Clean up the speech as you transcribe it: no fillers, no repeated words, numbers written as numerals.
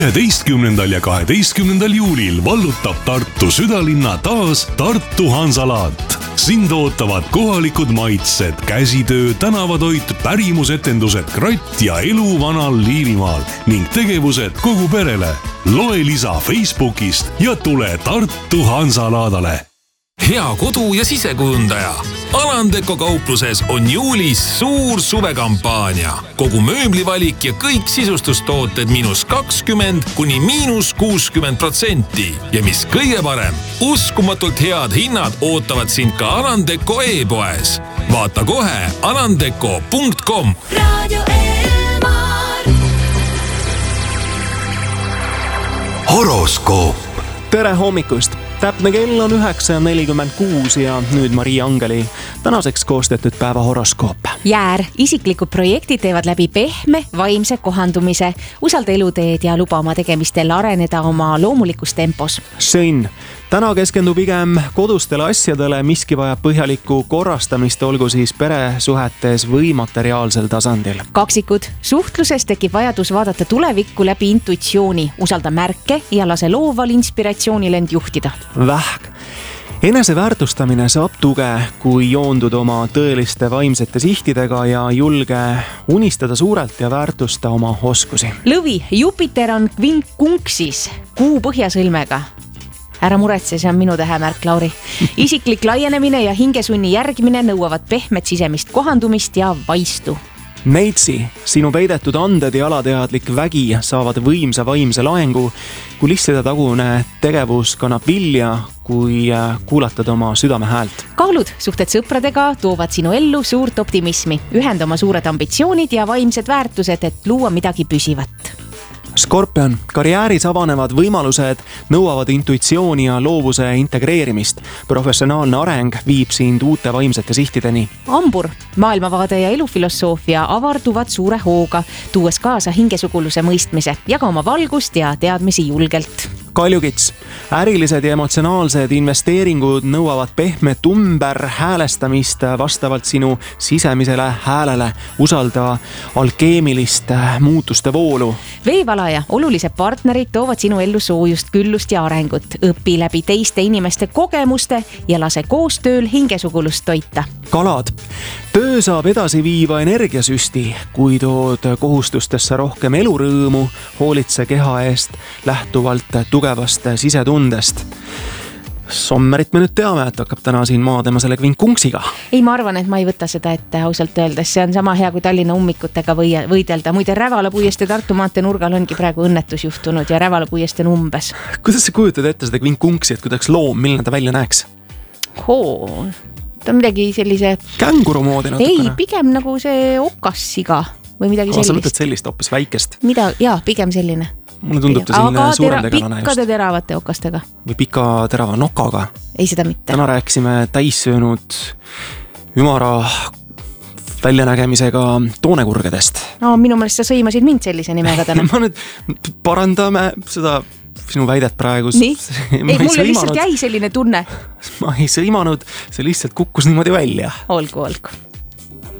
11. ja 12. juulil vallutab Tartu südalinna taas Tartu Hansalaat. Sind ootavad kohalikud maitsed, käsitöö, tänavatoit, pärimusetendused, kratt ja elu vanal Liivimaal ning tegevused kogu perele. Loe lisa Facebookist ja tule Tartu Hansalaadale. Hea kodu- ja sisekujundaja. Alandeko kaupluses on juulis suur suvekampaania. Kogu mööblivalik ja kõik sisustustooted -20 kuni -60%. Ja mis kõige parem, uskumatult head hinnad ootavad sind ka Alandeko e-poes. Vaata kohe alandeko.com. Horoskoop. Tere hommikust! Täpne kell on 9.46 ja nüüd Maria Angeli tänaseks koostatud päeva horoskoop. Jäär, isiklikud projektid teevad läbi pehme, vaimse kohandumise. Usalda eluteed ja luba oma tegemistel areneda oma loomulikus tempos. Sõnn, täna keskendub pigem kodustele asjadele, miski vajab põhjalikku korrastamist, olgu siis peresuhetes või materiaalsel tasandil. Kaksikud, suhtluses tekib vajadus vaadata tulevikku läbi intuitsiooni. Usalda märke ja lase looval inspiratsioonil end juhtida. Vähk. Enese väärtustamine saab tuge, kui joondud oma tõeliste vaimsete sihtidega ja julge unistada suurelt ja väärtusta oma oskusi. Lõvi, Jupiter on kvinkkunksis kuu põhjasõlmega. Ära muretse, see on minu tähemärk, Lauri. Isiklik laienemine ja hingesunni järgmine nõuavad pehmet sisemist kohandumist ja vaistu. Neitsi, sinu peidetud anded ja alateadlik vägi saavad võimsa vaimse laengu, kui lihtsalt tagune tegevus kannab vilja, kui kuulatad oma südame häält. Kaalud, suhted sõpradega toovad sinu ellu suurt optimismi. Ühenda oma suured ambitsioonid ja vaimsed väärtused, et luua midagi püsivat. Skorpion, karjääris avanevad võimalused nõuavad intuitsiooni ja loovuse integreerimist. Professionaalne areng viib sind uute vaimsete sihtideni. Ambur, maailmavaade ja elufilosoofia avarduvad suure hooga, tuues kaasa hingesuguluse mõistmise. Jaga oma valgust ja teadmisi julgelt. Kaljukits, ärilised ja emotsionaalsed investeeringud nõuavad pehmet häälestamist vastavalt sinu sisemisele häälele. Usalda alkeemilist muutuste voolu. Veevalaja, olulised partnerid toovad sinu ellu soojust, küllust ja arengut. Õpi läbi teiste inimeste kogemuste ja lase koostööl hingesugulust toita. Kalad, töö saab edasi viiva energiasüsti, kui tood kohustustesse rohkem elurõõmu, hoolitse keha eest lähtuvalt tugevast sisetundest. Sommerit me nüüd teame, et hakkab täna siin maadema selle kvinkkunksiga. Ei, ma arvan, et ma ei võta seda ette ausalt öeldes. See on sama hea kui Tallinna ummikutega võidelda. Muide, Rävalapuiestee Tartu maantee nurgal ongi praegu õnnetus juhtunud ja Rävalapuiestee on umbes. Kuidas sa kujutad ette seda kvinkkunksi, et kuidas loom, milline ta välja näeks? Ta on midagi sellise... Känguru moodi natukene? Ei, pigem nagu see okassiga või midagi sellist. Sa võtad sellist hoopis väikest? Pigem selline. Mulle tundub ta selline suurem tegelane just. Pikkade teravate okastega. Või pika terava nokaga. Ei, seda mitte. Täna rääksime täissöönud ümara väljanägemisega toonekurgedest. No, minu meelest sa sõimasid mind sellise nimega täna. Ma nüüd parandame seda sinu väidet praegu. Nii? Ei, mulle lihtsalt jäi selline tunne. Ma ei sõimanud, see lihtsalt kukkus niimoodi välja. Olgu.